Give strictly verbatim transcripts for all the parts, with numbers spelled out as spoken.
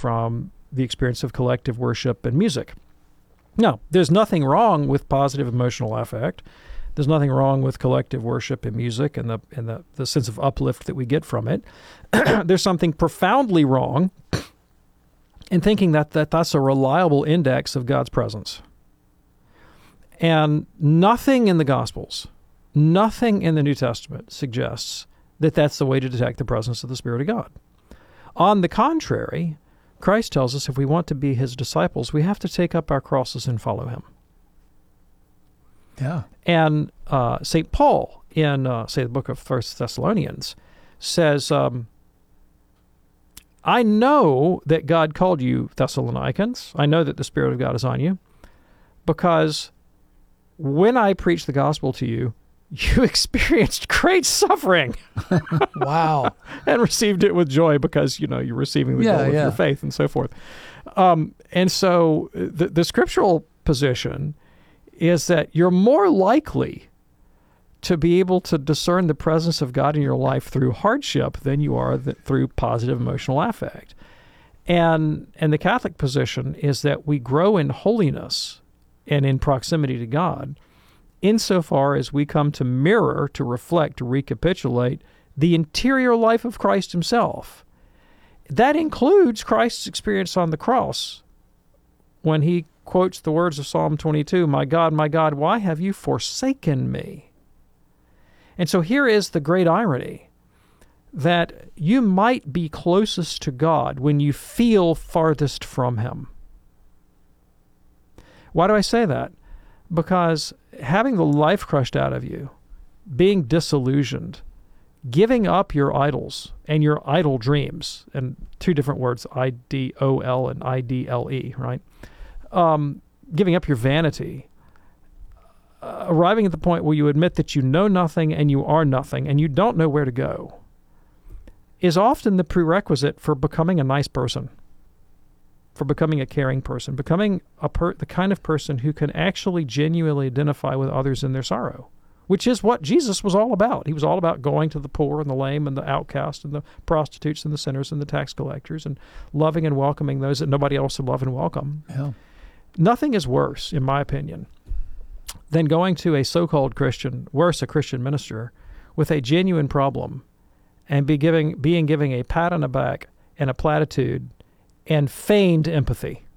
from the experience of collective worship and music. Now, there's nothing wrong with positive emotional affect. There's nothing wrong with collective worship and music and the and the, the sense of uplift that we get from it. There's something profoundly wrong in thinking that, that that's a reliable index of God's presence. And nothing in the Gospels, nothing in the New Testament suggests that that's the way to detect the presence of the Spirit of God. On the contrary, Christ tells us if we want to be his disciples, we have to take up our crosses and follow him. Yeah. And uh, Saint Paul, in, uh, say, the book of First Thessalonians, says, um, I know that God called you Thessalonians. I know that the Spirit of God is on you, because when I preached the gospel to you, you experienced great suffering. Wow. And received it with joy because, you know, you're receiving the Yeah, goal of yeah. your faith and so forth. Um, and so the, the scriptural position is that you're more likely to be able to discern the presence of God in your life through hardship than you are th- through positive emotional affect. And, and the Catholic position is that we grow in holiness and in proximity to God insofar as we come to mirror, to reflect, to recapitulate the interior life of Christ himself. That includes Christ's experience on the cross when he quotes the words of Psalm twenty-two, "My God, my God, why have you forsaken me?" And so here is the great irony, that you might be closest to God when you feel farthest from him. Why do I say that? Because having the life crushed out of you, being disillusioned, giving up your idols and your idle dreams, and two different words, I D O L and I D L E, right? Um, giving up your vanity, uh, arriving at the point where you admit that you know nothing and you are nothing and you don't know where to go, is often the prerequisite for becoming a nice person, for becoming a caring person, becoming a per- the kind of person who can actually genuinely identify with others in their sorrow, which is what Jesus was all about. He was all about going to the poor and the lame and the outcast and the prostitutes and the sinners and the tax collectors and loving and welcoming those that nobody else would love and welcome. Yeah. Nothing is worse, in my opinion, than going to a so-called Christian, worse, a Christian minister, with a genuine problem and be giving, being giving a pat on the back and a platitude and feigned empathy.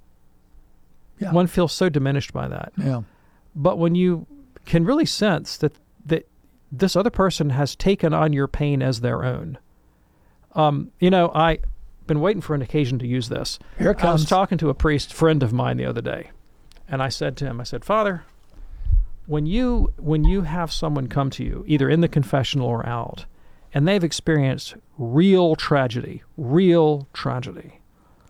Yeah. One feels so diminished by that. Yeah. But when you can really sense that, that this other person has taken on your pain as their own. Um, you know, I've been waiting for an occasion to use this. Here it I was comes. talking to a priest friend of mine the other day, and I said to him, I said, Father, when you when you have someone come to you, either in the confessional or out, and they've experienced real tragedy, real tragedy,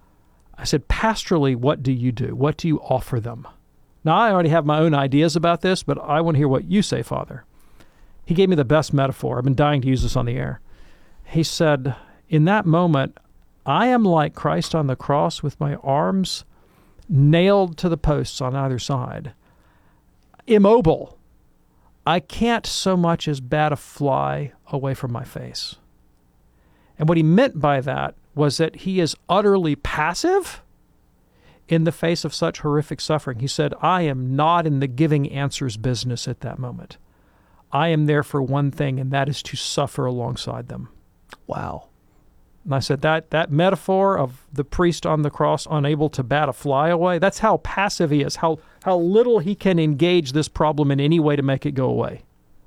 I said, pastorally, what do you do? What do you offer them? Now, I already have my own ideas about this, but I want to hear what you say, Father. He gave me the best metaphor. I've been dying to use this on the air. He said, in that moment, I am like Christ on the cross with my arms nailed to the posts on either side, immobile. I can't so much as bat a fly away from my face. And what he meant by that was that he is utterly passive in the face of such horrific suffering. He said, I am not in the giving answers business at that moment. I am there for one thing, and that is to suffer alongside them. Wow. And I said, that that metaphor of the priest on the cross unable to bat a fly away, that's how passive he is, how, how little he can engage this problem in any way to make it go away.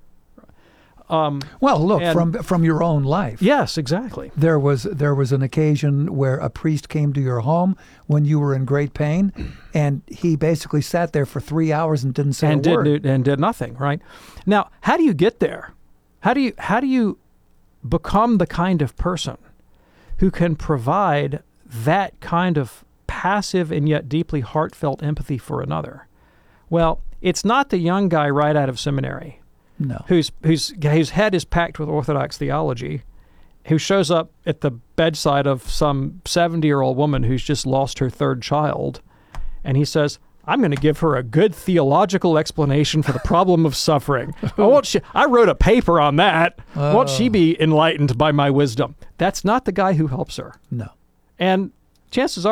Um, Well, look, and- from from your own life. yes, exactly. There was there was an occasion where a priest came to your home when you were in great pain, and he basically sat there for three hours and didn't say and a did word. and did nothing, right? Now, how do you get there? How do you how do you become the kind of person who can provide that kind of passive and yet deeply heartfelt empathy for another? Well, it's not the young guy right out of seminary No. whose whose whose head is packed with Orthodox theology, who shows up at the bedside of some seventy-year-old woman who's just lost her third child, and he says, I'm going to give her a good theological explanation for the problem of suffering. I, won't she, I wrote a paper on that. Won't she be enlightened by my wisdom? That's not the guy who helps her. No. And chances